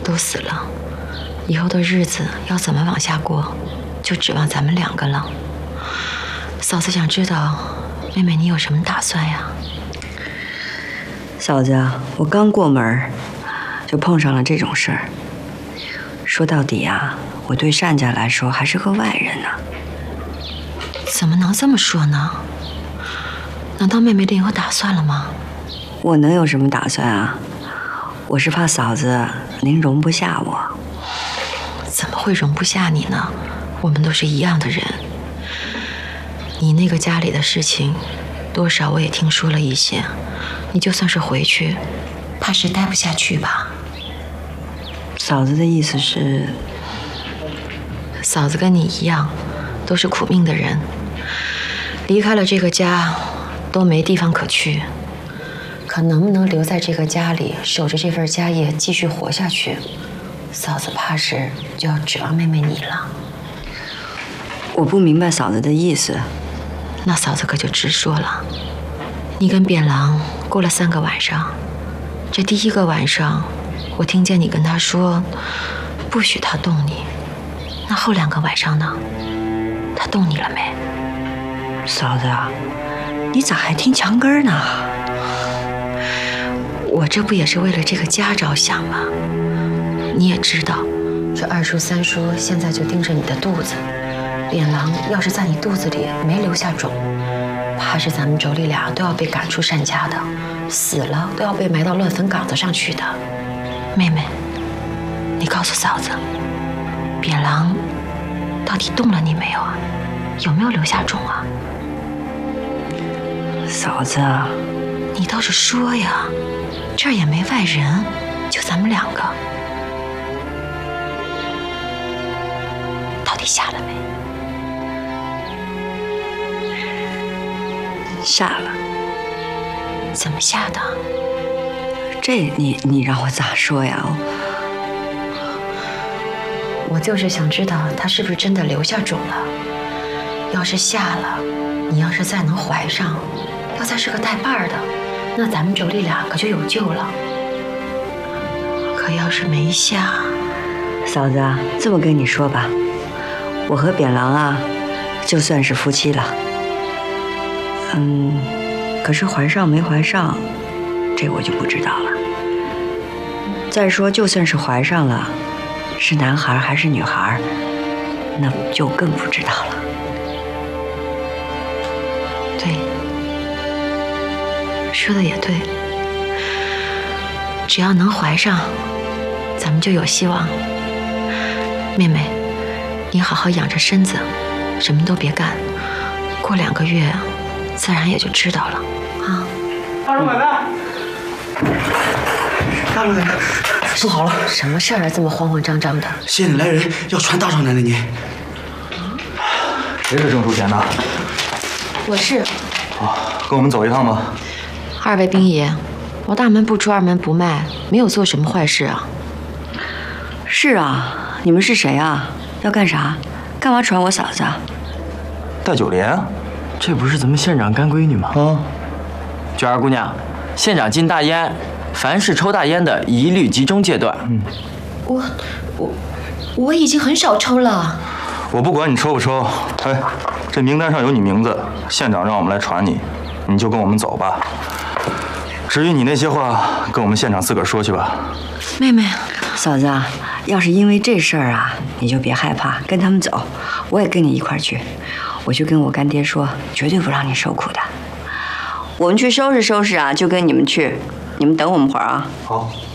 都死了，以后的日子要怎么往下过，就指望咱们两个了。嫂子想知道，妹妹你有什么打算呀？ 嫂子，我刚过门就碰上了这种事儿。说到底啊，我对单家来说还是个外人呢。 怎么能这么说呢？难道妹妹另有打算了吗？ 我能有什么打算啊？我是怕嫂子您容不下我。 怎么会容不下你呢？我们都是一样的人。你那个家里的事情，多少我也听说了一些。你就算是回去，怕是待不下去吧？ 嫂子的意思是， 嫂子跟你一样，都是苦命的人，离开了这个家，都没地方可去。可能不能留在这个家里，守着这份家业继续活下去，嫂子怕是就要指望妹妹你了。 我不明白嫂子的意思。 那嫂子可就直说了，你跟扁郎过了3个晚上，这第1个晚上，我听见你跟他说，不许他动你。那后2个晚上呢？他动你了没？ 嫂子，你咋还听墙根呢？ 我这不也是为了这个家着想吗？你也知道，这2叔3叔现在就盯着你的肚子。扁郎要是在你肚子里没留下种，怕是咱们妯娌俩都要被赶出单家的，死了都要被埋到乱坟岗子上去的。妹妹，你告诉嫂子，扁郎到底动了你没有啊？有没有留下种啊？ 嫂子， 你倒是说呀，这儿也没外人，就咱们2个，到底下了没？ 下了。 怎么下的？ 这你让我咋说呀？ 我就是想知道他是不是真的留下种了。要是下了，你要是再能怀上，要再是个带把的，那咱们妯娌俩可就有救了。可要是没下， 嫂子，这么跟你说吧，我和扁郎啊，就算是夫妻了。可是怀上没怀上，这我就不知道了。再说，就算是怀上了，是男孩还是女孩，那就更不知道了。 对，说的也对，只要能怀上，咱们就有希望。妹妹，你好好养着身子，什么都别干，过2个月，自然也就知道了啊。 大叔买单。大叔奶奶，做好了。 什么事儿啊，这么慌慌张张的？ 县里来人要传大少奶奶您。 谁是郑书贤呢？ 我是。 跟我们走一趟吧。 2位兵爷，我大门不出二门不迈，没有做什么坏事啊。 是啊，你们是谁啊？要干啥？干嘛传我嫂子啊？ 戴九莲， 这不是咱们县长干闺女吗？娟儿姑娘，县长禁大烟，凡是抽大烟的，一律集中戒断。 我已经很少抽了。 我不管你抽不抽，哎，这名单上有你名字，县长让我们来传你，你就跟我们走吧。至于你那些话，跟我们县长自个儿说去吧。 妹妹， 嫂子，要是因为这事儿啊，你就别害怕，跟他们走，我也跟你一块儿去。我去跟我干爹说，绝对不让你受苦的。我们去收拾收拾啊，就跟你们去，你们等我们会儿啊。 好。